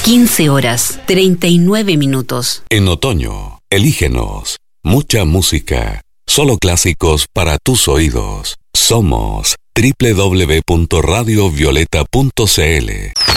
15 horas, 39 minutos. En otoño, elígenos. Mucha música. Solo clásicos para tus oídos. Somos www.radiovioleta.cl.